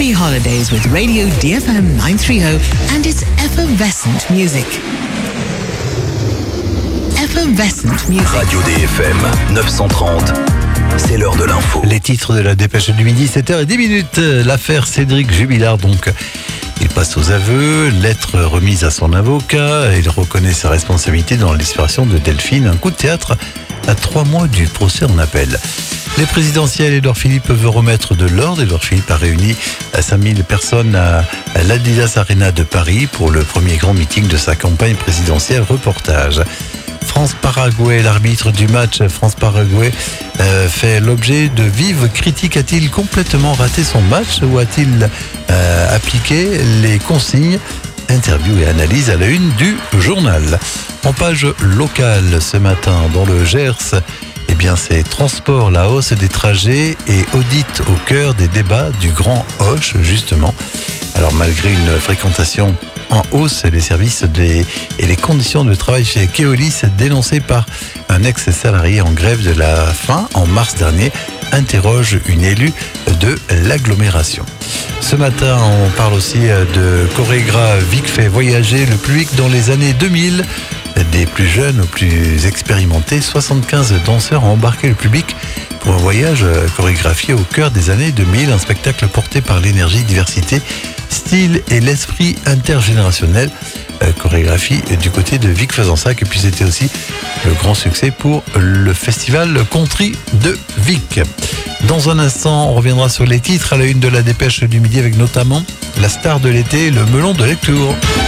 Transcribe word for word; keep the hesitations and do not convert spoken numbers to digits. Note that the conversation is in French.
Happy holidays with Radio D F M nine thirty and its effervescent music. Effervescent music. Radio D F M neuf cent trente, c'est l'heure de l'info. Les titres de la dépêche du midi, sept heures dix. L'affaire Cédric Jubilard, donc, il passe aux aveux, lettre remise à son avocat, il reconnaît sa responsabilité dans la disparition de Delphine, un coup de théâtre à trois mois du procès en appel. Les présidentielles, Édouard Philippe veut remettre de l'ordre. Édouard Philippe a réuni cinq mille personnes à l'Adidas Arena de Paris pour le premier grand meeting de sa campagne présidentielle. Reportage. France-Paraguay, l'arbitre du match France-Paraguay euh, fait l'objet de vives critiques. A-t-il complètement raté son match ou a-t-il euh, appliqué les consignes? Interview et analyse à la une du journal. En page locale ce matin dans le Gers, eh bien c'est transport, la hausse des trajets et audit au cœur des débats du Grand Hoche justement. Alors malgré une fréquentation en hausse, les services des, et les conditions de travail chez Keolis dénoncées par un ex-salarié en grève de la faim en mars dernier interrogent une élue de l'agglomération. Ce matin, on parle aussi de chorégraphe Vic fait voyager le public dans les années deux mille. Des plus jeunes aux plus expérimentés, soixante-quinze danseurs ont embarqué le public pour un voyage chorégraphié au cœur des années deux mille. Un spectacle porté par l'énergie, diversité, style et l'esprit intergénérationnel. Euh, chorégraphie du côté de Vic Fezensac. Et puis c'était aussi le grand succès pour le festival country de Vic. Dans un instant, on reviendra sur les titres à la une de la dépêche du midi avec notamment la star de l'été, le melon de lecture.